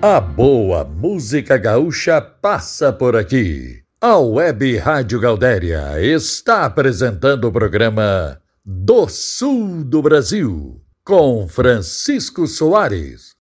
A boa música gaúcha passa por aqui. A Web Rádio Gaudéria está apresentando o programa Do Sul do Brasil, com Francisco Soares.